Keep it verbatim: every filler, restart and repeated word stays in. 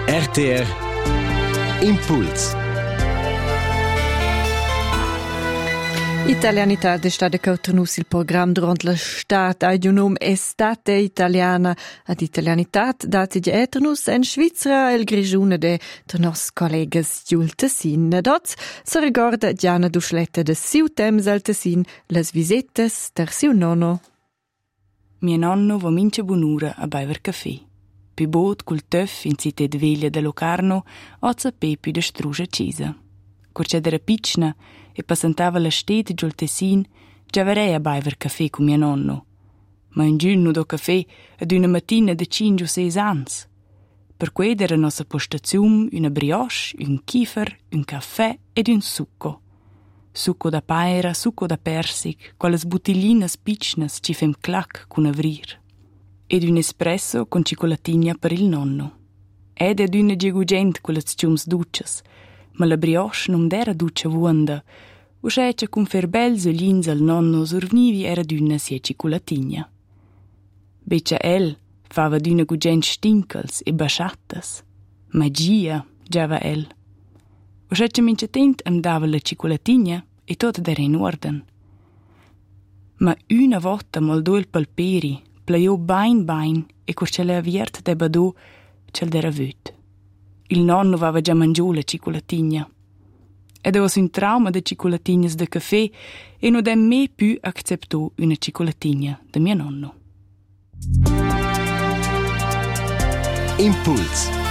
R T R Impuls. Italianità è stata cautenus il programma durante la stat ha un nome Estate Italiana ad Italianità dati di eternus in Svizzera il grigione de de nos collegas Giul Tessin. Dots se ricorda Diana Duschletta de siu temps al Tessin las visitas der siu nonno. Mio nonno va mince bunura a baiver caffè. Pi bot cul töff in cite de veglia de Locarno o zape pi de struja cisa. Curce d'era piccina e passantava la stet giul Tessin, già verei a baiver caffè con mio nonno. Ma un giorno do caffè ad una mattina de cinque o sei ans. Per quei era nostra postazione una brioche, un kiefer, un caffè ed un succo. Succo da paera, succo da persic, quelle bottiglinas piccnas ci fem clac con avrir. Ed un espresso con cicolatigna per il nonno. Ed ed una gegugent quelle ciums duccias, ma la brioche non era duccia vuonda, o sceccia con fer bels olins al nonno survnivi era d'una sia cicolatigna. Beccia el fava d'una gugent stinkels e basciattas. Magia, giava el. O sceccia mince tent am dava la cicolatigna e tot era in orden. Ma una volta moldo il palperi, plaiò bain bain e curcele aviert de badò cel d'era vöt. Il nonno aveva già mangiato la cicolatigna. Ed aveva un trauma de cicolatignas de caffè e non ha mai più accettato una cicolatigna de mio nonno. Impuls.